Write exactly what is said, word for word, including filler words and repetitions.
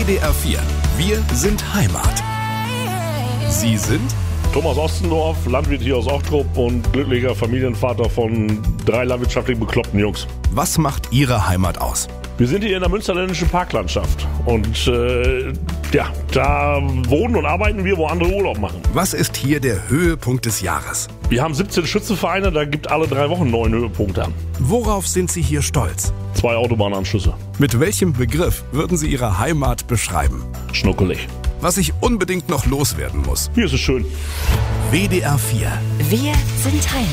D R vier. Wir sind Heimat. Sie sind Thomas Ostendorf, Landwirt hier aus Ochtrup und glücklicher Familienvater von drei landwirtschaftlich bekloppten Jungs. Was macht Ihre Heimat aus? Wir sind hier in der münsterländischen Parklandschaft und äh, ja, da wohnen und arbeiten wir, wo andere Urlaub machen. Was ist hier der Höhepunkt des Jahres? Wir haben siebzehn Schützenvereine, da gibt alle drei Wochen einen neuen Höhepunkt an. Worauf sind Sie hier stolz? Zwei Autobahnanschlüsse. Mit welchem Begriff würden Sie Ihre Heimat beschreiben? Schnuckelig. Was ich unbedingt noch loswerden muss. Hier ist es schön. W D R vier. Wir sind Heimat.